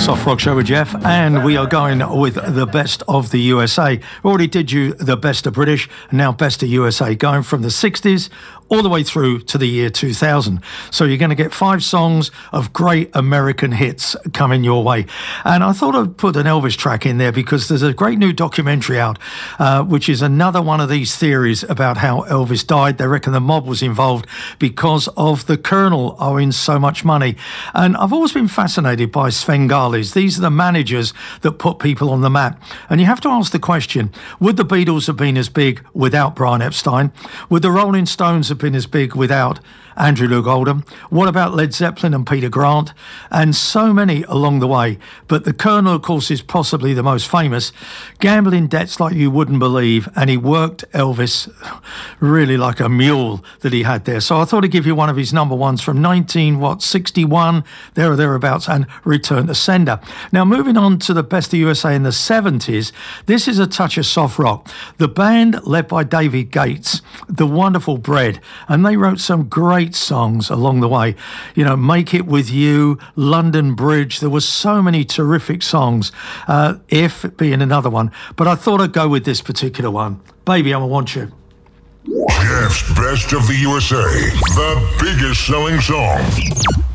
Soft Rock Show with Jeff, and we are going with the best of the USA. We already did you the best of British, and now best of USA, going from the 60s all the way through to the year 2000. So you're going to get 5 songs of great American hits coming your way. And I thought I'd put an Elvis track in there because there's a great new documentary out, which is another one of these theories about how Elvis died. They reckon the mob was involved because of the Colonel owing so much money. And I've always been fascinated by Svengalis. These are the managers that put people on the map. And you have to ask the question, would the Beatles have been as big without Brian Epstein? Would the Rolling Stones have been as big without Andrew Loog Oldham? What about Led Zeppelin and Peter Grant? And so many along the way. But the Colonel, of course, is possibly the most famous. Gambling debts like you wouldn't believe. And he worked Elvis really like a mule that he had there. So I thought I'd give you one of his number ones from 61, there or thereabouts, and Return to Sender. Now, moving on to the best of USA in the 70s, this is a touch of soft rock. The band led by David Gates, The Wonderful Bread, and they wrote some great songs along the way. You know, Make It With You, London Bridge. There were so many terrific songs, If being another one. But I thought I'd go with this particular one. Baby, I Want You. Jeff's Best of the USA, the biggest selling song.